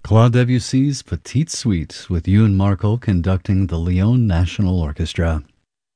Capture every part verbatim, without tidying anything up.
Claude Debussy's Petite Suite with Ewan Markle conducting the Lyon National Orchestra.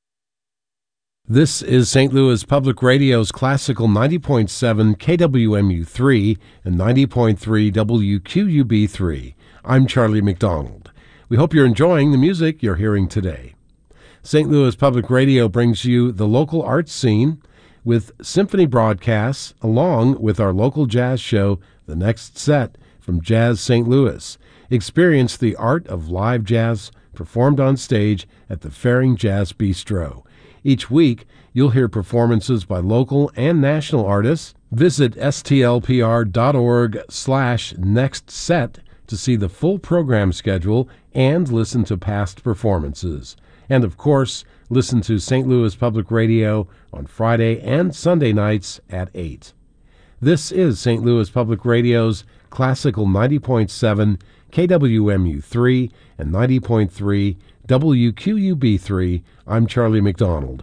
This is Saint Louis Public Radio's Classical ninety point seven K W M U three and ninety point three W Q U B three. I'm Charlie McDonald. We hope you're enjoying the music you're hearing today. Saint Louis Public Radio brings you the local arts scene with symphony broadcasts along with our local jazz show, The Next Set, from Jazz Saint Louis. Experience the art of live jazz performed on stage at the Faring Jazz Bistro. Each week, you'll hear performances by local and national artists. Visit stlpr.org slash next set to see the full program schedule and listen to past performances. And of course, listen to Saint Louis Public Radio on Friday and Sunday nights at eight. This is Saint Louis Public Radio's Classical ninety point seven K W M U three and ninety point three W Q U B three. I'm Charlie McDonald.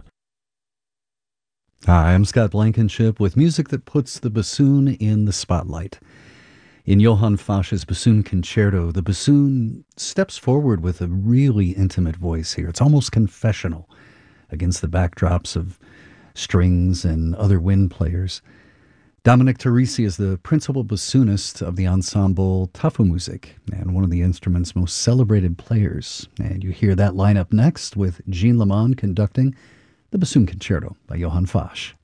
Hi, I'm Scott Blankenship with music that puts the bassoon in the spotlight. In Johann Fasch's Bassoon Concerto, the bassoon steps forward with a really intimate voice here. It's almost confessional against the backdrops of strings and other wind players. Dominic Teresi is the principal bassoonist of the ensemble Tafelmusik and one of the instrument's most celebrated players. And you hear that lineup next with Jean Lamond conducting the Bassoon Concerto by Johann Fasch.